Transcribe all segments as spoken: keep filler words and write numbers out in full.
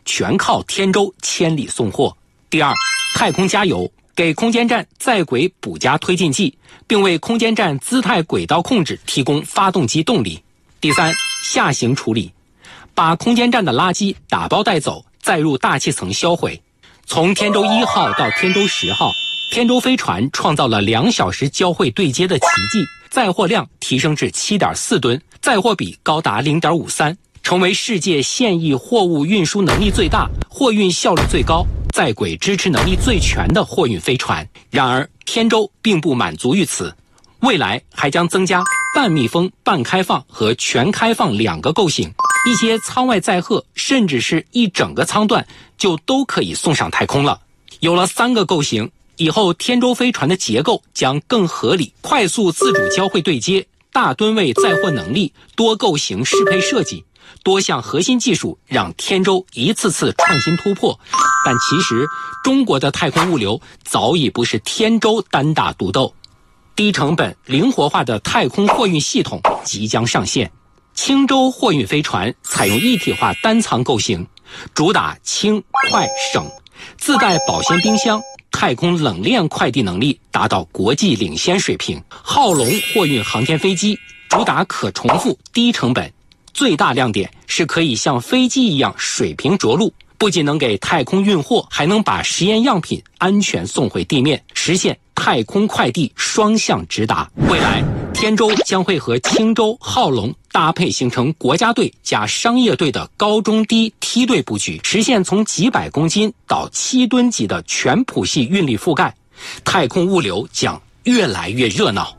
全靠天舟千里送货。第二，太空加油，给空间站在轨补加推进剂，并为空间站姿态轨道控制提供发动机动力。第三，下行处理，把空间站的垃圾打包带走，载入大气层销毁。从天舟一号到天舟十号，天舟飞船创造了两小时交会对接的奇迹，载货量提升至 七点四吨，载货比高达 零点五三，成为世界现役货物运输能力最大、货运效率最高、在轨支持能力最全的货运飞船。然而，天舟并不满足于此，未来还将增加半密封、半开放和全开放两个构型，一些舱外载荷甚至是一整个舱段就都可以送上太空了。有了三个构型，以后天舟飞船的结构将更合理，快速自主交会对接，大吨位载货能力，多构型适配设计，多项核心技术让天舟一次次创新突破。但其实中国的太空物流早已不是天舟单打独斗，低成本灵活化的太空货运系统即将上线。轻舟货运飞船采用一体化单舱构型，主打轻快省，自带保鲜冰箱，太空冷链快递能力达到国际领先水平。浩龙货运航天飞机主打可重复低成本，最大亮点是可以像飞机一样水平着陆，不仅能给太空运货，还能把实验样品安全送回地面，实现太空快递双向直达。未来天舟将会和轻舟、浩龙搭配，形成国家队加商业队的高中低梯队布局，实现从几百公斤到七吨级的全谱系运力覆盖。太空物流将越来越热闹。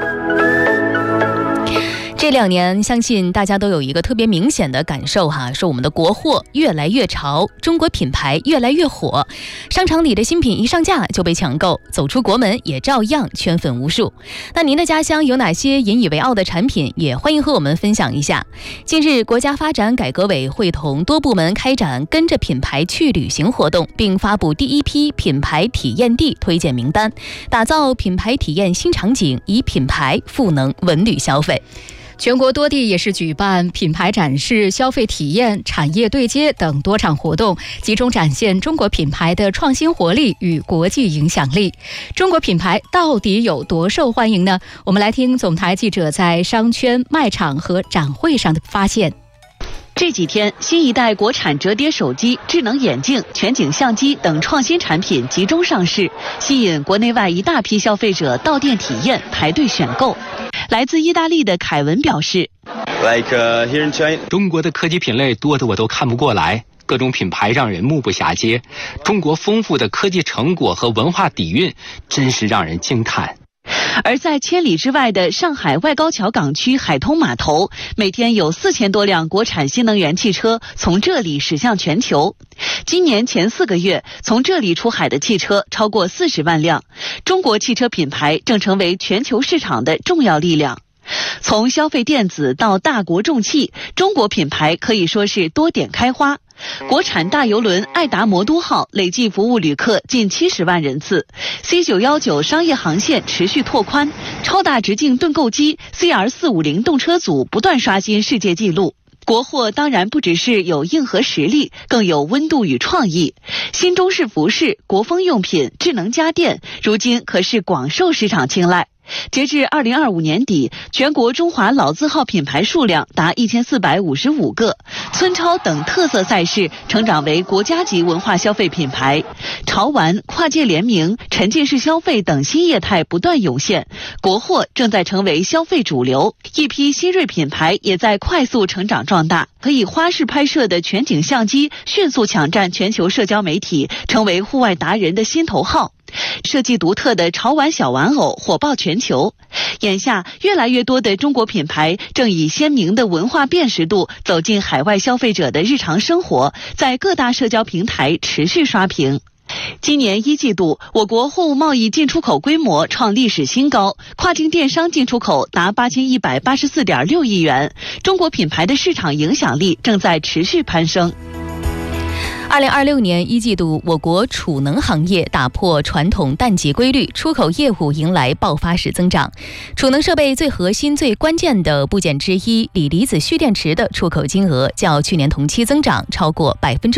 这两年相信大家都有一个特别明显的感受哈，是我们的国货越来越潮，中国品牌越来越火，商场里的新品一上架就被抢购，走出国门也照样圈粉无数。那您的家乡有哪些引以为傲的产品，也欢迎和我们分享一下。近日，国家发展改革委会同多部门开展跟着品牌去旅行活动，并发布第一批品牌体验地推荐名单，打造品牌体验新场景，以品牌赋能文旅消费。 全国多地也是举办品牌展示、消费体验、产业对接等多场活动，集中展现中国品牌的创新活力与国际影响力。中国品牌到底有多受欢迎呢？我们来听总台记者在商圈、卖场和展会上的发现。 这几天，新一代国产折叠手机、智能眼镜、全景相机等创新产品集中上市，吸引国内外一大批消费者到店体验、排队选购。来自意大利的凯文表示 Like, uh, here in China, 中国的科技品类多得我都看不过来，各种品牌让人目不暇接，中国丰富的科技成果和文化底蕴真是让人惊叹。 而在千里之外的上海外高桥港区海通码头，每天有四千多辆国产新能源汽车从这里驶向全球。今年前四个月，从这里出海的汽车超过四十万辆。中国汽车品牌正成为全球市场的重要力量。从消费电子到大国重器，中国品牌可以说是多点开花。国产大邮轮爱达魔都号累计服务旅客近七十万人次 ，C 九一九商业航线持续拓宽，超大直径盾构机 C R 四五零动车组不断刷新世界纪录。国货当然不只是有硬核实力，更有温度与创意。新中式服饰、国风用品、智能家电，如今可是广受市场青睐。截至二零二五年底，全国中华老字号品牌数量达一千四百五十五个，村超等特色赛事成长为国家级文化消费品牌。潮玩、跨界联名、沉浸式消费等新业态不断涌现，国货正在成为消费主流。一批新锐品牌也在快速成长壮大，可以花式拍摄的全景相机迅速抢占全球社交媒体，成为户外达人的心头号。设计独特的潮玩小玩偶火爆全球。眼下，越来越多的中国品牌正以鲜明的文化辨识度走进海外消费者的日常生活，在各大社交平台持续刷屏。今年一季度，我国货物贸易进出口规模创历史新高，跨境电商进出口达八千一百八十四点六亿元，中国品牌的市场影响力正在持续攀升。 二零二六年一季度，我国储能行业打破传统淡季规律，出口业务迎来爆发式增长。储能设备最核心、最关键的部件之一——锂离子蓄电池的出口金额，较去年同期增长超过百分之